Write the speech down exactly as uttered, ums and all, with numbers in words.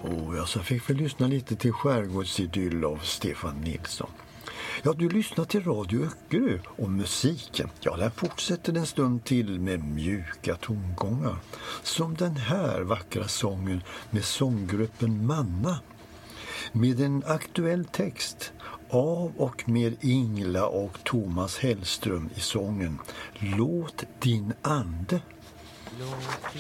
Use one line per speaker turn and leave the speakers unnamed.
Och jag så fick vi lyssna lite till Skärgårdsidyll av Stefan Nilsson. Ja, du lyssnar till Radio Öckerö och musiken. Ja, där fortsätter en stund till med mjuka tongångar. Som den här vackra sången med sånggruppen Manna. Med en aktuell text av och med Ingela och Thomas Hellström i sången Låt din ande.
Låt